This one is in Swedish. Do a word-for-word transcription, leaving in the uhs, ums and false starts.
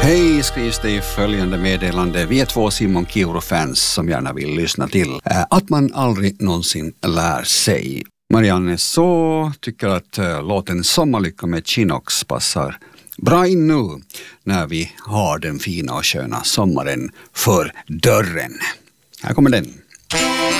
Hej, skrivs det i följande meddelande. Vi är två Simon Kiuro-fans som gärna vill lyssna till äh, att man aldrig någonsin lär sig. Marianne så tycker att äh, låten Sommarlycka med Chinox passar bra in nu när vi har den fina och sköna sommaren för dörren. Här kommer den.